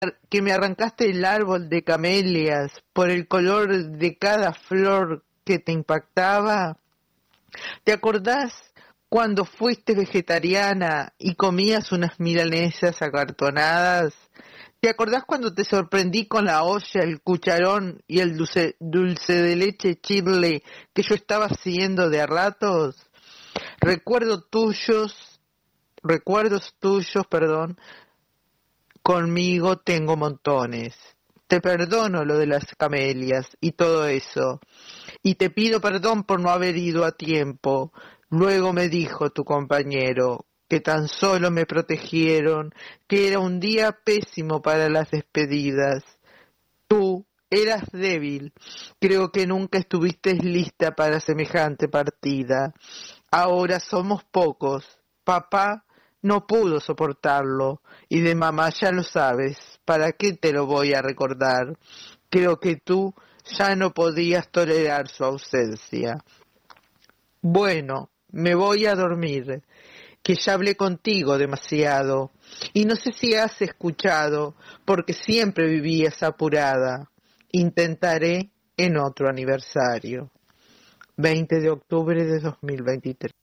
que me arrancaste el árbol de camelias por el color de cada flor que te impactaba? ¿Te acordás cuando fuiste vegetariana y comías unas milanesas acartonadas? ¿Te acordás cuando te sorprendí con la olla, el cucharón y el dulce de leche chile que yo estaba haciendo de a ratos? Recuerdos tuyos, recuerdos tuyos, perdón, conmigo tengo montones. Te perdono lo de las camelias y todo eso. Y te pido perdón por no haber ido a tiempo. Luego me dijo tu compañero que tan solo me protegieron, que era un día pésimo para las despedidas. Tú eras débil. Creo que nunca estuviste lista para semejante partida. Ahora somos pocos. Papá no pudo soportarlo. Y de mamá ya lo sabes. ¿Para qué te lo voy a recordar? Creo que tú ya no podías tolerar su ausencia. Bueno, me voy a dormir, que ya hablé contigo demasiado, y no sé si has escuchado, porque siempre vivías apurada. Intentaré en otro aniversario. 20 de octubre de 2023.